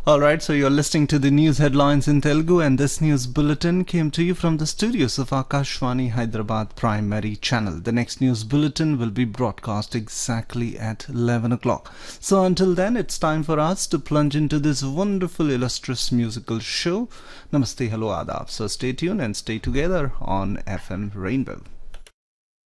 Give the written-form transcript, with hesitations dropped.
Alright, so you're listening to the news headlines in Telugu, and this news bulletin came to you from the studios of Akashvani Hyderabad Primary Channel. The next news bulletin will be broadcast exactly at 11 o'clock. So until then, it's time for us to plunge into this wonderful, illustrious musical show. Namaste, hello, adab. So stay tuned and stay together on FM Rainbow.